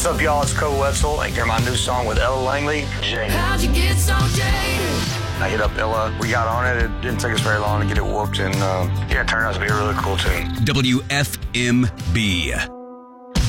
What's up, y'all? It's Cole Wetzel. And hear my new song with Ella Langley, Jane. How'd you get so jaded? I hit up Ella. We got on it. It didn't take us very long to get it whooped. And it turned out to be a really cool tune. WFMB.